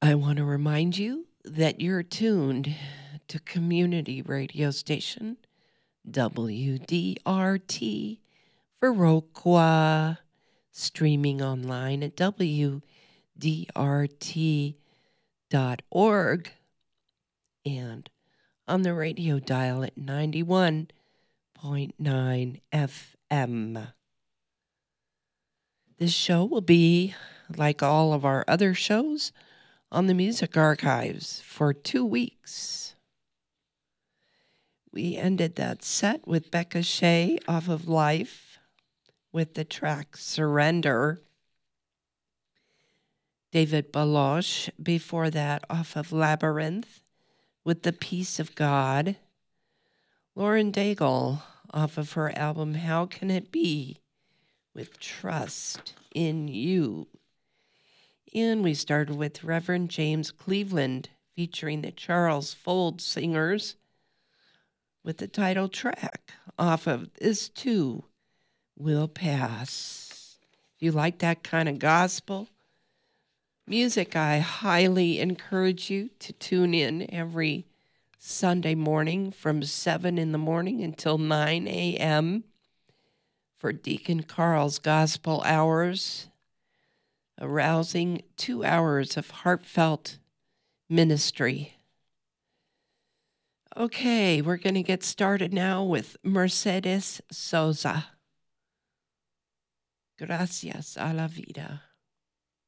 I want to remind you that you're tuned to community radio station WDRT Viroqua, streaming online at WDRT.org and on the radio dial at 91.9 FM. This show will be, like all of our other shows, on the Music Archives for 2 weeks. We ended that set with Becca Shea off of Life with the track Surrender. David Baloche before that off of Labyrinth with The Peace of God. Lauren Daigle off of her album How Can It Be with Trust in You. And we started with Reverend James Cleveland featuring the Charles Fold Singers with the title track off of This Too Will Pass. If you like that kind of gospel music, I highly encourage you to tune in every Sunday morning from 7 in the morning until 9 a.m. for Deacon Carl's Gospel Hours, a rousing 2 hours of heartfelt ministry. Okay, we're going to get started now with Mercedes Sosa. Gracias a la vida.